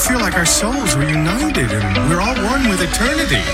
feel like our souls were united and we're all one with eternity.